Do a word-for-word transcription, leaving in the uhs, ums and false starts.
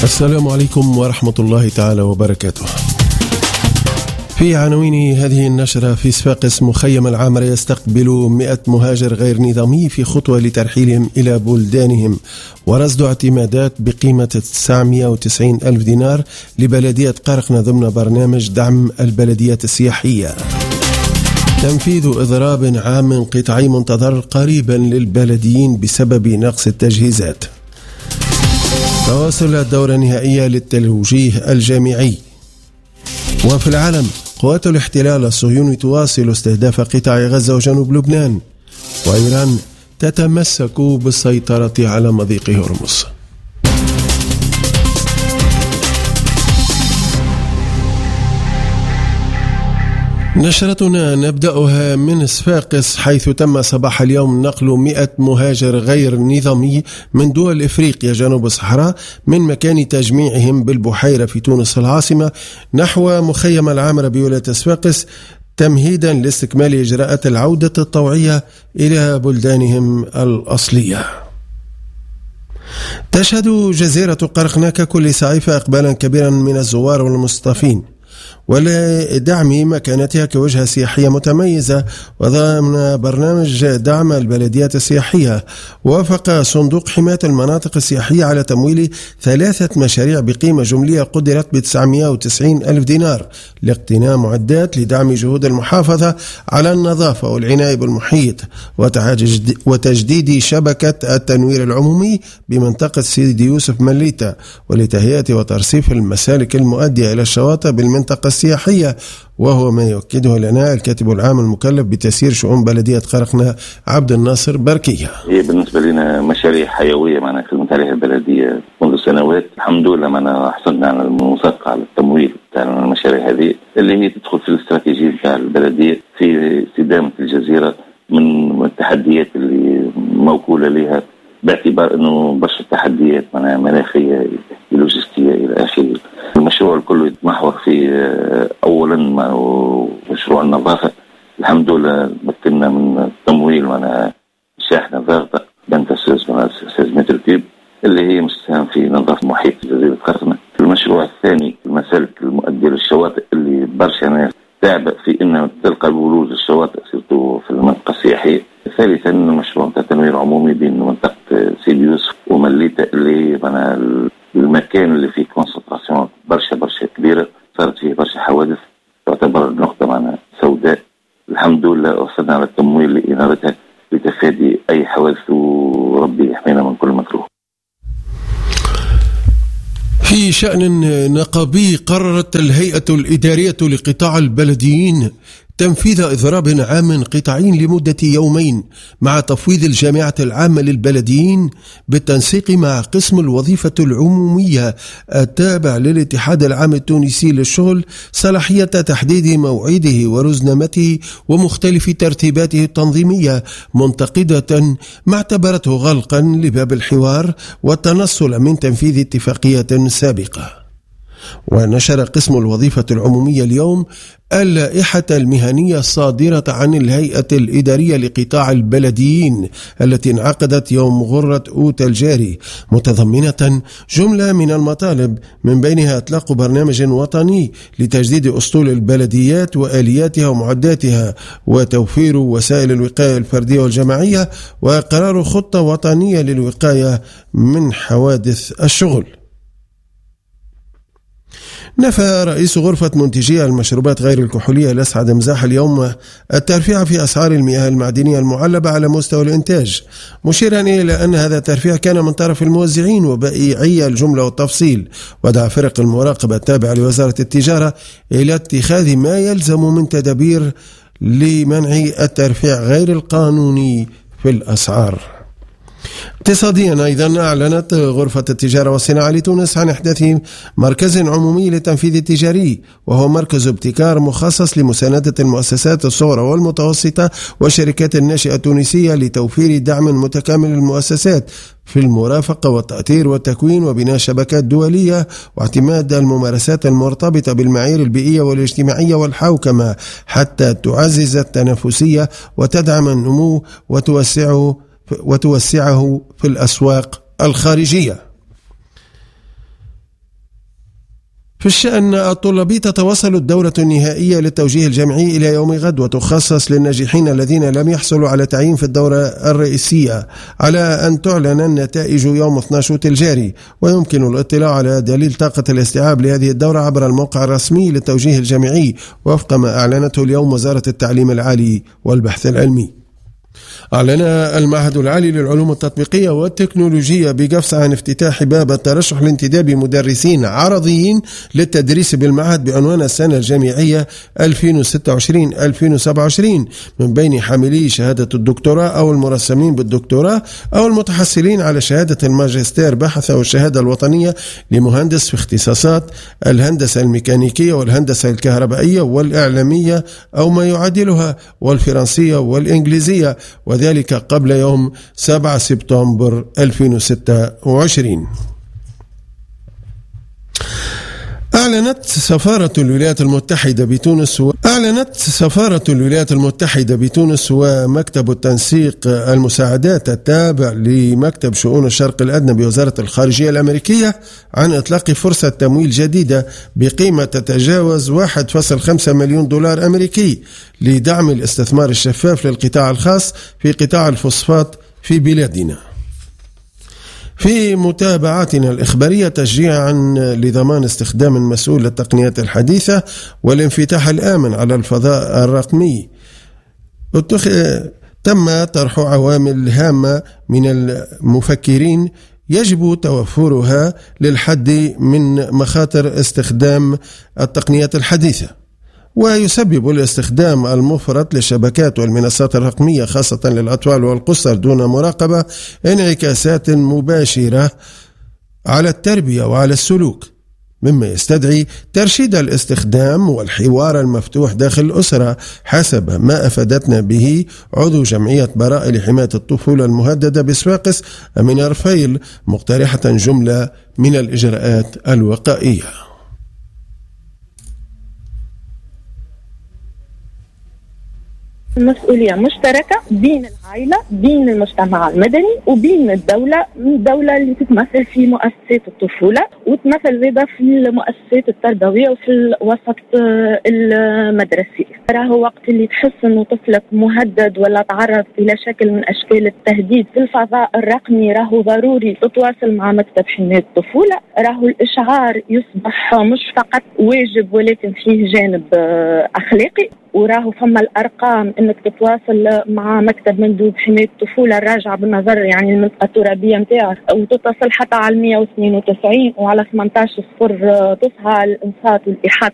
السلام عليكم ورحمة الله تعالى وبركاته. في عناوين هذه النشرة: في صفاقس مخيم العامرة يستقبل مئة مهاجر غير نظامي في خطوة لترحيلهم إلى بلدانهم، ورصد اعتمادات بقيمة تسعمئة وتسعين ألف دينار لبلدية قرقنة ضمن برنامج دعم البلديات السياحية. تنفيذ إضراب عام قطاعي منتظر قريبا للبلديين بسبب نقص التجهيزات. تواصل الدورة النهائية للتوجيه الجامعي. وفي العالم، قوات الاحتلال الصهيوني تواصل استهداف قطاع غزة وجنوب لبنان، وإيران تتمسك بالسيطرة على مضيق هرمز. نشرتنا نبدأها من صفاقس، حيث تم صباح اليوم نقل مئة مهاجر غير نظامي من دول إفريقيا جنوب الصحراء من مكان تجميعهم بالبحيرة في تونس العاصمة نحو مخيم العامرة بولاية صفاقس، تمهيدا لاستكمال إجراءات العودة الطوعية إلى بلدانهم الأصلية. تشهد جزيرة قرقنة ككل صيف إقبالا كبيرا من الزوار والمصطفين، ولدعم مكانتها كوجهة سياحية متميزة وضمن برنامج دعم البلديات السياحية. وافق صندوق حماية المناطق السياحية على تمويل ثلاثة مشاريع بقيمة جملية قدرت ب تسعمئة وتسعين ألف دينار لاقتناء معدات لدعم جهود المحافظة على النظافة والعناية بالمحيط وتجديد شبكة التنوير العمومي بمنطقة سيدي يوسف مليتة، ولتهيئة وترصيف المسالك المؤدية إلى الشواطئ بالمنطقة السياحية، وهو ما يؤكده لنا الكاتب العام المكلف بتسيير شؤون بلدية قرقنة عبد الناصر بركية. هي بالنسبة لنا مشاريع حيوية معنا خدمت عليها البلدية منذ سنوات، الحمد لله معنا حصلنا على الموافقة على التمويل بتاع المشاريع هذه اللي هي تدخل في الاستراتيجية بتاع البلدية في استدامة الجزيرة من التحديات اللي موكولة لها، باعتبار انه برشا التحديات معنا مناخية لوجستية الى اخره. المشروع الكل يتمحور في اولا مشروع النظافة، الحمد لله مكننا من التمويل معنا شاحنة ضاغطة بنتسوس من ستة متر كيوب اللي هي مساهم في نظافة محيط جزيرة قرقنة. المشروع الثاني المسالك المؤدية للشواطئ اللي برشا ناس تعبأ في انها تلقى الولوج الشواطئ سيرتو في المنطقة السياحية. ثالثا المشروع تنوير عمومي بين منطقة سيدي يوسف ومليتة اللي معنا المكان اللي فيه كونسنتراسيون برشا برشا كبيرة، صارت فيه برشا حوادث، تعتبر النقطة معنا سوداء. الحمد لله وصلنا على التمويل لإنارتها لتفادي أي حوادث، وربي يحمينا من كل مكروه. في شأن نقابي، قررت الهيئة الإدارية لقطاع البلديين تنفيذ إضراب عام قطاعي لمدة يومين مع تفويض الجامعة العامة للبلديين بالتنسيق مع قسم الوظيفة العمومية التابع للاتحاد العام التونسي للشغل صلاحية تحديد موعده ورزنامته ومختلف ترتيباته التنظيمية، منتقدة ما اعتبرته غلقا لباب الحوار والتنصل من تنفيذ اتفاقية سابقة. ونشر قسم الوظيفة العمومية اليوم اللائحة المهنية الصادرة عن الهيئة الإدارية لقطاع البلديين التي انعقدت يوم غرة أوت الجاري، متضمنة جملة من المطالب من بينها إطلاق برنامج وطني لتجديد أسطول البلديات وآلياتها ومعداتها وتوفير وسائل الوقاية الفردية والجماعية وقرار خطة وطنية للوقاية من حوادث الشغل. نفى رئيس غرفة منتجي المشروبات غير الكحولية الأسعد مزاح اليوم الترفيع في أسعار المياه المعدنية المعلبة على مستوى الإنتاج، مشيرا إلى أن هذا الترفيع كان من طرف الموزعين وبائعي الجملة والتفصيل، ودعا فرق المراقبة التابعة لوزارة التجارة إلى اتخاذ ما يلزم من تدابير لمنع الترفيع غير القانوني في الأسعار. اقتصاديا أيضا أعلنت غرفة التجارة والصناعة لتونس عن إحداث مركز عمومي للتنفيذ التجاري، وهو مركز ابتكار مخصص لمساندة المؤسسات الصغرى والمتوسطة والشركات الناشئة التونسية لتوفير دعم متكامل للمؤسسات في المرافقة والتأطير والتكوين وبناء شبكات دولية واعتماد الممارسات المرتبطة بالمعايير البيئية والاجتماعية والحوكمة حتى تعزز التنافسية وتدعم النمو وتوسعه وتوسعه في الأسواق الخارجية. في الشأن الطلابي تتواصل الدورة النهائية للتوجيه الجامعي إلى يوم غد، وتخصص للناجحين الذين لم يحصلوا على تعيين في الدورة الرئيسية، على أن تعلن النتائج يوم اثني عشر الجاري. ويمكن الاطلاع على دليل طاقة الاستيعاب لهذه الدورة عبر الموقع الرسمي للتوجيه الجامعي وفق ما أعلنته اليوم وزارة التعليم العالي والبحث العلمي. أعلن المعهد العالي للعلوم التطبيقية والتكنولوجية بقفص عن افتتاح باب الترشح لانتداب مدرسين عرضيين للتدريس بالمعهد بعنوان السنة الجامعية ألفين وستة وعشرين ألفين وسبعة وعشرين من بين حاملي شهادة الدكتوراه أو المرسمين بالدكتوراه أو المتحصلين على شهادة الماجستير بحث أو الشهادة الوطنية لمهندس في اختصاصات الهندسة الميكانيكية والهندسة الكهربائية والإعلامية أو ما يعادلها والفرنسية والإنجليزية، وذلك قبل يوم سبعة سبتمبر ألفين وستة وعشرين. أعلنت سفارة الولايات المتحدة بتونس و... أعلنت سفارة الولايات المتحدة بتونس ومكتب التنسيق المساعدات التابع لمكتب شؤون الشرق الأدنى بوزارة الخارجية الأمريكية عن إطلاق فرصة تمويل جديدة بقيمة تتجاوز واحد فاصلة خمسة مليون دولار أمريكي لدعم الاستثمار الشفاف للقطاع الخاص في قطاع الفوسفات في بلادنا. في متابعاتنا الإخبارية تشجيعا لضمان استخدام مسؤول للتقنيات الحديثة والانفتاح الآمن على الفضاء الرقمي، تم طرح عوامل هامة من المفكرين يجب توفرها للحد من مخاطر استخدام التقنيات الحديثة. ويسبب الاستخدام المفرط للشبكات والمنصات الرقمية خاصة للأطفال والقصر دون مراقبة انعكاسات مباشرة على التربية وعلى السلوك، مما يستدعي ترشيد الاستخدام والحوار المفتوح داخل الأسرة حسب ما أفادتنا به عضو جمعية براء لحماية الطفولة المهددة بصفاقس أمينة رفيل، مقترحة جملة من الإجراءات الوقائية. مسؤولية مشتركة بين العائلة، بين المجتمع المدني، وبين الدولة، الدولة اللي تتمثل في مؤسسات الطفولة وتمثل أيضا في المؤسسات التربوية وفي الوسط المدرسي. راهو وقت اللي تحس إنه طفلك مهدد ولا تعرض إلى شكل من أشكال التهديد في الفضاء الرقمي، راهو ضروري تتواصل مع مكتب حماية الطفولة. راهو الإشعار يصبح مش فقط واجب ولكن فيه جانب أخلاقي، وراهو فما الأرقام إنك تتواصل مع مكتب مندوب حماية الطفولة الراجعة بالنظر يعني المنطقة الترابية متاعك، وتتصل حتى على مئة واثنين وتسعين وعلى ثمانية عشر صفر تصحى الإنصات والإحاطة